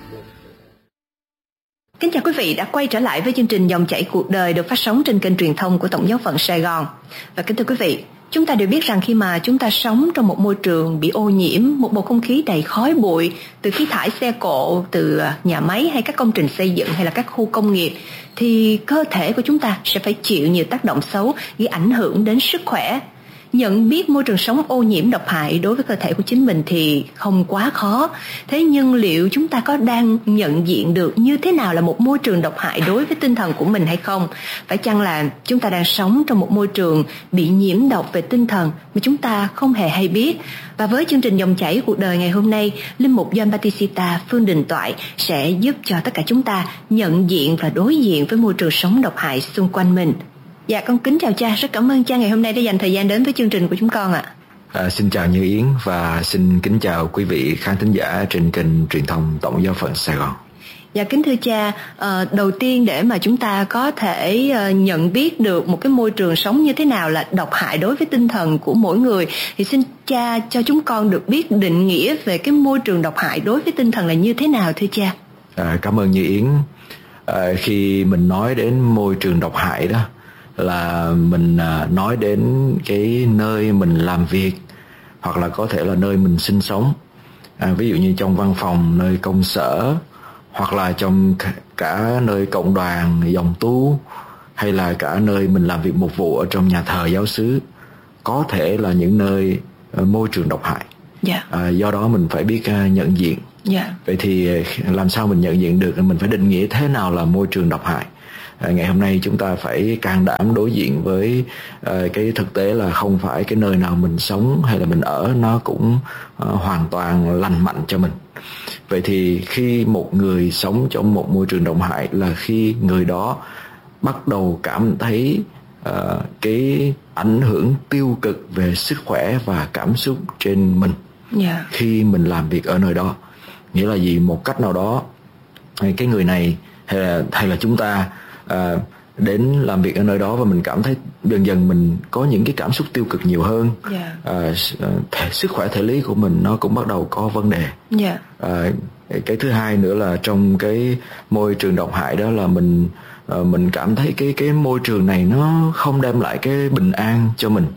Kính chào quý vị đã quay trở lại với chương trình Dòng chảy cuộc đời được phát sóng trên kênh truyền thông của Tổng giáo phận Sài Gòn. Và kính thưa quý vị, chúng ta đều biết rằng khi mà chúng ta sống trong một môi trường bị ô nhiễm, một bầu không khí đầy khói bụi từ khí thải xe cộ, từ nhà máy hay các công trình xây dựng hay là các khu công nghiệp, thì cơ thể của chúng ta sẽ phải chịu nhiều tác động xấu gây ảnh hưởng đến sức khỏe. Nhận biết môi trường sống ô nhiễm độc hại đối với cơ thể của chính mình thì không quá khó. Thế nhưng liệu chúng ta có đang nhận diện được như thế nào là một môi trường độc hại đối với tinh thần của mình hay không? Phải chăng là chúng ta đang sống trong một môi trường bị nhiễm độc về tinh thần mà chúng ta không hề hay biết? Và với chương trình Dòng chảy cuộc đời ngày hôm nay, Linh mục Gioan Battista Phương Đình Toại sẽ giúp cho tất cả chúng ta nhận diện và đối diện với môi trường sống độc hại xung quanh mình. Dạ, con kính chào cha, rất cảm ơn cha ngày hôm nay đã dành thời gian đến với chương trình của chúng con ạ. Xin chào Như Yến và xin kính chào quý vị khán thính giả trên kênh truyền thông Tổng giáo phận Sài Gòn. Dạ, kính thưa cha, đầu tiên để mà chúng ta có thể nhận biết được một cái môi trường sống như thế nào là độc hại đối với tinh thần của mỗi người, thì xin cha cho chúng con được biết định nghĩa về cái môi trường độc hại đối với tinh thần là như thế nào thưa cha. Cảm ơn Như Yến. Khi mình nói đến môi trường độc hại đó là mình nói đến cái nơi mình làm việc hoặc là có thể là nơi mình sinh sống, ví dụ như trong văn phòng, nơi công sở, hoặc là trong cả nơi cộng đoàn, dòng tu, hay là cả nơi mình làm việc mục vụ ở trong nhà thờ giáo xứ, có thể là những nơi môi trường độc hại. Do đó mình phải biết nhận diện. Vậy thì làm sao mình nhận diện được? Mình phải định nghĩa thế nào là môi trường độc hại. Ngày hôm nay chúng ta phải can đảm đối diện với cái thực tế là không phải cái nơi nào mình sống hay là mình ở nó cũng hoàn toàn lành mạnh cho mình. Vậy thì khi một người sống trong một môi trường độc hại là khi người đó bắt đầu cảm thấy cái ảnh hưởng tiêu cực về sức khỏe và cảm xúc trên mình khi mình làm việc ở nơi đó. Nghĩa là gì? Một cách nào đó cái người này hay là chúng ta đến làm việc ở nơi đó và mình cảm thấy dần dần mình có những cái cảm xúc tiêu cực nhiều hơn. Sức khỏe thể lý của mình nó cũng bắt đầu có vấn đề. Cái thứ hai nữa là trong cái môi trường độc hại đó là mình cảm thấy cái môi trường này nó không đem lại cái bình an cho mình.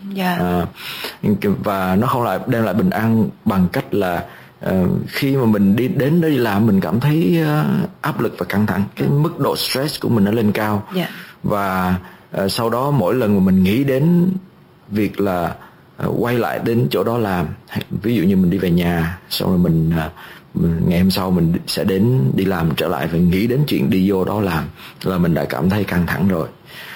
Và nó không đem lại bình an bằng cách là khi mà mình đến đây làm mình cảm thấy áp lực và căng thẳng, cái mức độ stress của mình nó lên cao. Và sau đó mỗi lần mà mình nghĩ đến việc là quay lại đến chỗ đó làm, ví dụ như mình đi về nhà xong rồi mình ngày hôm sau mình sẽ đi làm trở lại và nghĩ đến chuyện đi vô đó làm là mình đã cảm thấy căng thẳng rồi.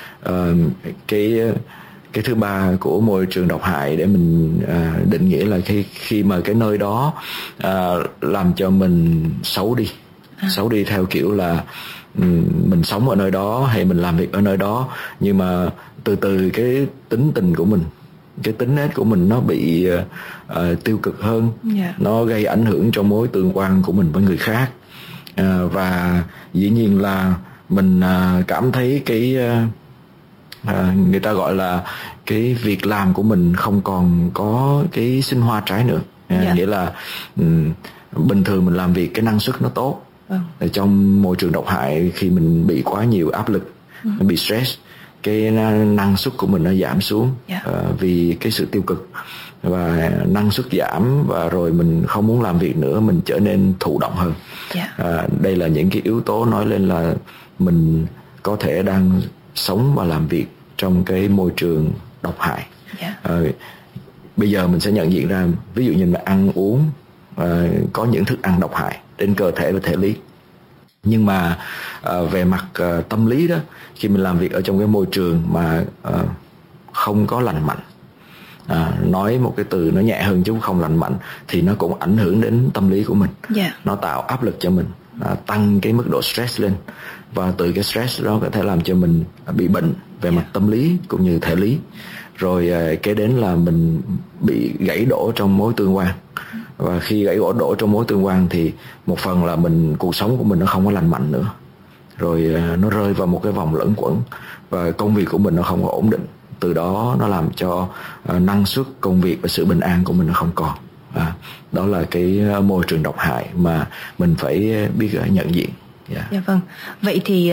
Cái thứ ba của môi trường độc hại để mình định nghĩa là khi mà cái nơi đó làm cho mình xấu đi theo kiểu là mình sống ở nơi đó hay mình làm việc ở nơi đó, nhưng mà từ từ cái tính tình của mình, cái tính nết của mình nó bị tiêu cực hơn. Nó gây ảnh hưởng trong mối tương quan của mình với người khác, và dĩ nhiên là mình cảm thấy cái người ta gọi là cái việc làm của mình không còn có cái sinh hoa trái nữa. Nghĩa là bình thường mình làm việc cái năng suất nó tốt. Trong môi trường độc hại khi mình bị quá nhiều áp lực, bị stress, cái năng suất của mình nó giảm xuống vì cái sự tiêu cực, và năng suất giảm và rồi mình không muốn làm việc nữa, mình trở nên thụ động hơn. Đây là những cái yếu tố nói lên là mình có thể đang sống và làm việc trong cái môi trường độc hại. Bây giờ mình sẽ nhận diện ra, ví dụ như là ăn uống, có những thức ăn độc hại đến cơ thể và thể lý. Nhưng mà về mặt tâm lý đó, khi mình làm việc ở trong cái môi trường mà không có lành mạnh, nói một cái từ nó nhẹ hơn chứ không lành mạnh, thì nó cũng ảnh hưởng đến tâm lý của mình. Nó tạo áp lực cho mình, tăng cái mức độ stress lên, và từ cái stress đó có thể làm cho mình bị bệnh về mặt tâm lý cũng như thể lý. Rồi kế đến là mình bị gãy đổ trong mối tương quan, và khi gãy đổ trong mối tương quan thì một phần là cuộc sống của mình nó không có lành mạnh nữa, rồi nó rơi vào một cái vòng luẩn quẩn và công việc của mình nó không có ổn định. Từ đó nó làm cho năng suất công việc và sự bình an của mình nó không còn. Đó là cái môi trường độc hại mà mình phải biết nhận diện. Dạ vâng. Vậy thì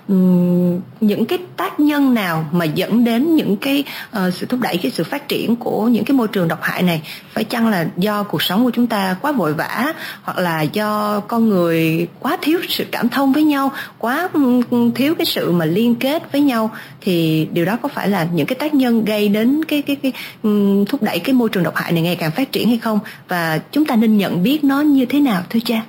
những cái tác nhân nào mà dẫn đến những cái sự thúc đẩy cái sự phát triển của những cái môi trường độc hại này? Phải chăng là do cuộc sống của chúng ta quá vội vã, hoặc là do con người quá thiếu sự cảm thông với nhau, quá thiếu cái sự mà liên kết với nhau, thì điều đó có phải là những cái tác nhân gây đến cái thúc đẩy cái môi trường độc hại này ngày càng phát triển hay không? Và chúng ta nên nhận biết nó như thế nào thưa cha?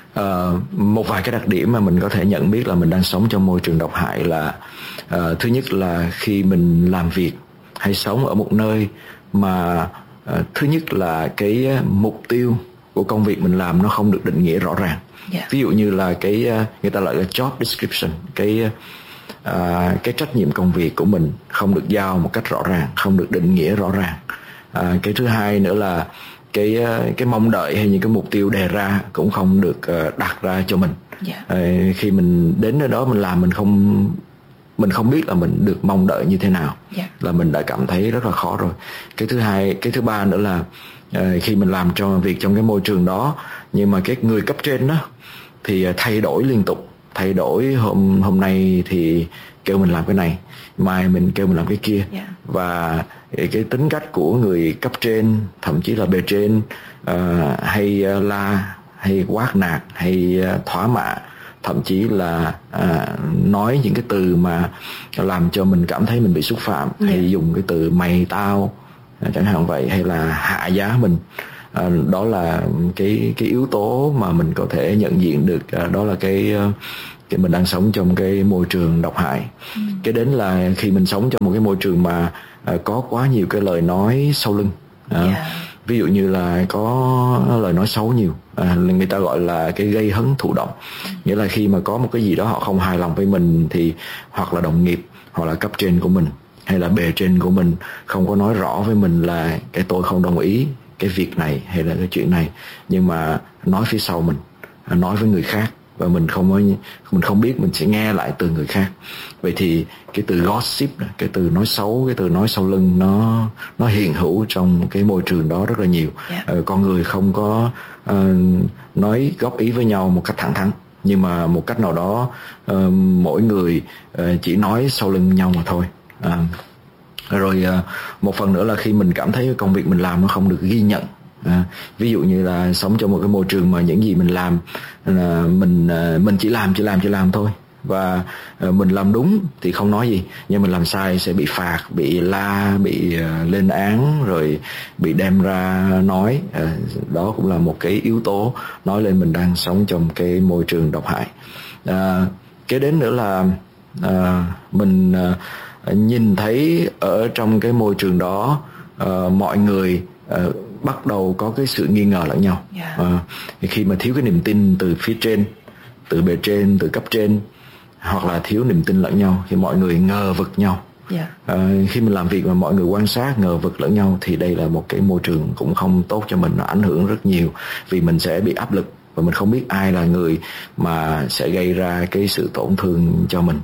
Một vài cái đặc điểm mà mình có thể nhận biết là mình đang sống trong môi trường độc hại là thứ nhất là khi mình làm việc hay sống ở một nơi mà thứ nhất là cái mục tiêu của công việc mình làm nó không được định nghĩa rõ ràng. Ví dụ như là cái người ta gọi là job description, cái trách nhiệm công việc của mình không được giao một cách rõ ràng, không được định nghĩa rõ ràng. Cái thứ hai nữa là cái mong đợi hay những cái mục tiêu đề ra cũng không được đặt ra cho mình. Khi mình đến nơi đó mình làm, mình không biết là mình được mong đợi như thế nào, là mình đã cảm thấy rất là khó rồi. Cái thứ ba nữa là khi mình làm cho việc trong cái môi trường đó, nhưng mà cái người cấp trên đó thì thay đổi liên tục, thay đổi hôm nay thì kêu mình làm cái này, mai mình kêu mình làm cái kia. Và cái tính cách của người cấp trên, thậm chí là bề trên, hay la, hay quát nạt, hay thỏa mạ, thậm chí là nói những cái từ mà làm cho mình cảm thấy mình bị xúc phạm, hay dùng cái từ mày tao chẳng hạn vậy, hay là hạ giá mình. Đó là cái yếu tố mà mình có thể nhận diện được, đó là cái mình đang sống trong cái môi trường độc hại. Cái đến là khi mình sống trong một cái môi trường mà có quá nhiều cái lời nói sau lưng. Ví dụ như là có lời nói xấu nhiều, người ta gọi là cái gây hấn thụ động. Nghĩa là khi mà có một cái gì đó họ không hài lòng với mình, thì hoặc là đồng nghiệp, hoặc là cấp trên của mình, hay là bề trên của mình không có nói rõ với mình là cái tôi không đồng ý cái việc này hay là cái chuyện này, nhưng mà nói phía sau mình, nói với người khác, và mình không biết, mình sẽ nghe lại từ người khác. Vậy thì cái từ gossip, cái từ nói xấu, cái từ nói sau lưng, nó hiện hữu trong cái môi trường đó rất là nhiều. Con người không có nói góp ý với nhau một cách thẳng thắn, nhưng mà một cách nào đó mỗi người chỉ nói sau lưng nhau mà thôi. Rồi một phần nữa là khi mình cảm thấy công việc mình làm nó không được ghi nhận. Ví dụ như là sống trong một cái môi trường mà những gì mình làm là mình chỉ làm thôi, và mình làm đúng thì không nói gì, nhưng mình làm sai sẽ bị phạt, bị la, bị lên án, rồi bị đem ra nói. Đó cũng là một cái yếu tố nói lên mình đang sống trong cái môi trường độc hại. Kế đến nữa là mình nhìn thấy ở trong cái môi trường đó mọi người bắt đầu có cái sự nghi ngờ lẫn nhau. Khi mà thiếu cái niềm tin từ phía trên, từ bề trên, từ cấp trên, hoặc là thiếu niềm tin lẫn nhau, thì mọi người ngờ vực nhau. Khi mình làm việc mà mọi người quan sát ngờ vực lẫn nhau, thì đây là một cái môi trường cũng không tốt cho mình, nó ảnh hưởng rất nhiều, vì mình sẽ bị áp lực và mình không biết ai là người mà sẽ gây ra cái sự tổn thương cho mình.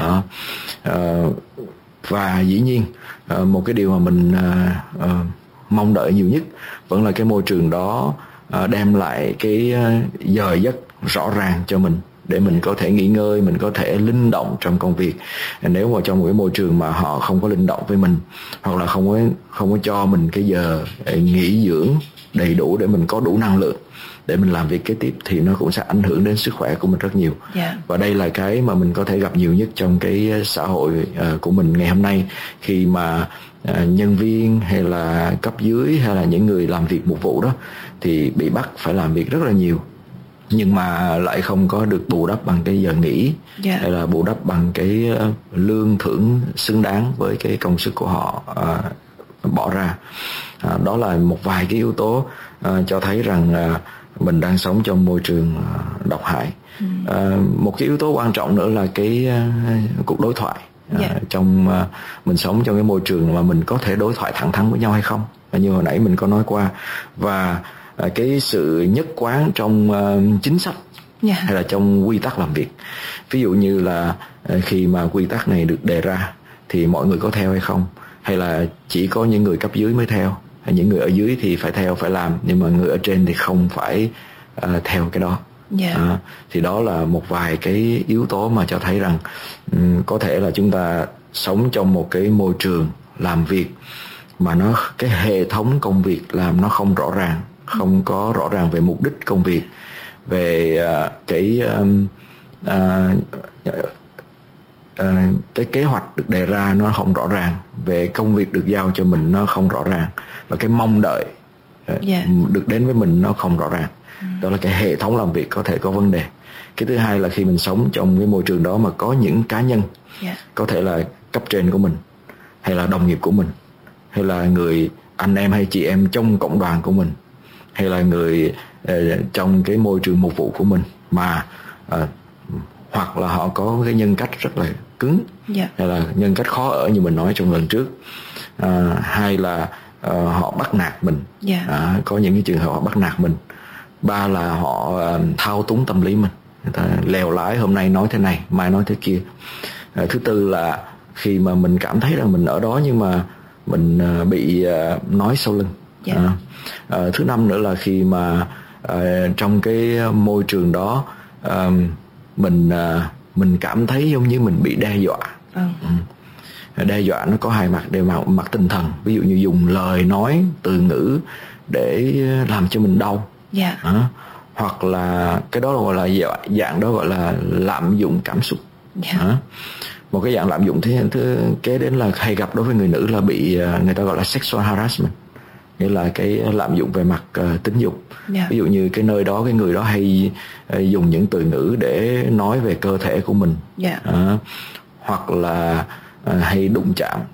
Và dĩ nhiên một cái điều mà mình mong đợi nhiều nhất vẫn là cái môi trường đó đem lại cái giờ giấc rõ ràng cho mình, để mình có thể nghỉ ngơi, mình có thể linh động trong công việc. Nếu mà trong một cái môi trường mà họ không có linh động với mình, hoặc là không có cho mình cái giờ nghỉ dưỡng đầy đủ để mình có đủ năng lượng để mình làm việc kế tiếp, thì nó cũng sẽ ảnh hưởng đến sức khỏe của mình rất nhiều. Và đây là cái mà mình có thể gặp nhiều nhất trong cái xã hội của mình ngày hôm nay, khi mà nhân viên hay là cấp dưới hay là những người làm việc mục vụ đó thì bị bắt phải làm việc rất là nhiều, nhưng mà lại không có được bù đắp bằng cái giờ nghỉ, hay là bù đắp bằng cái lương thưởng xứng đáng với cái công sức của họ bỏ ra. Đó là một vài cái yếu tố cho thấy rằng mình đang sống trong môi trường độc hại. Một cái yếu tố quan trọng nữa là cái cuộc đối thoại. Trong mình sống trong cái môi trường mà mình có thể đối thoại thẳng thắn với nhau hay không, như hồi nãy mình có nói qua. Và cái sự nhất quán trong chính sách hay là trong quy tắc làm việc. Ví dụ như là khi mà quy tắc này được đề ra thì mọi người có theo hay không, hay là chỉ có những người cấp dưới mới theo, những người ở dưới thì phải theo, phải làm, nhưng mà người ở trên thì không phải theo cái đó. Thì đó là một vài cái yếu tố mà cho thấy rằng có thể là chúng ta sống trong một cái môi trường làm việc mà cái hệ thống công việc làm nó không rõ ràng, không có rõ ràng về mục đích công việc, về cái kế hoạch được đề ra nó không rõ ràng, về công việc được giao cho mình nó không rõ ràng, và cái mong đợi được đến với mình nó không rõ ràng. Đó là cái hệ thống làm việc có thể có vấn đề. Cái thứ hai là khi mình sống trong cái môi trường đó mà có những cá nhân, có thể là cấp trên của mình, hay là đồng nghiệp của mình, hay là người anh em hay chị em trong cộng đoàn của mình, hay là người trong cái môi trường mục vụ của mình mà hoặc là họ có cái nhân cách rất là cứng, hay là nhân cách khó ở như mình nói trong lần trước, hay là họ bắt nạt mình, có những cái trường hợp họ bắt nạt mình. Ba là họ thao túng tâm lý mình, người ta lèo lái, hôm nay nói thế này, mai nói thế kia. Thứ tư là khi mà mình cảm thấy rằng mình ở đó nhưng mà mình bị nói sau lưng. Thứ năm nữa là khi mà trong cái môi trường đó mình cảm thấy giống như mình bị đe dọa. Đe dọa nó có hai mặt, đều mặt tinh thần, ví dụ như dùng lời nói, từ ngữ để làm cho mình đau. Hoặc là cái đó là gọi là dạng đó gọi là lạm dụng cảm xúc. Một cái dạng lạm dụng thứ kế đến là hay gặp đối với người nữ là bị người ta gọi là sexual harassment, nghĩa là cái lạm dụng về mặt tính dục. Ví dụ như cái nơi đó, cái người đó hay dùng những từ ngữ để nói về cơ thể của mình, hoặc là hay đụng chạm